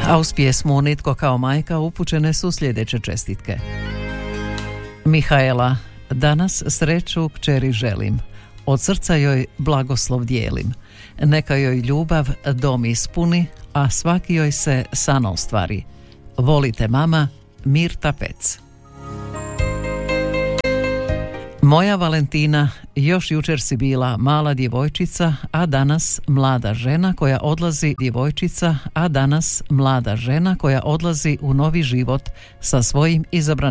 A uz pjesmu Nitko kao majka upućene su sljedeće čestitke. Mihaela, danas sreću kćeri želim, od srca joj blagoslov dijelim, neka joj ljubav dom ispuni, a svaki joj se san ostvari. Volite mama, Mirta Pec. Moja Valentina, još jučer si bila mala djevojčica, a danas mlada žena koja odlazi u novi život sa svojim izabranim